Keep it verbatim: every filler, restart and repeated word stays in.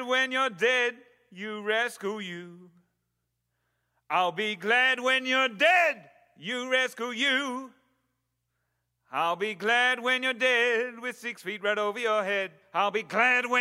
when you're dead, you rascal you. I'll be glad when you're dead, you rascal you. I'll be glad when you're dead with six feet right over your head. I'll be glad when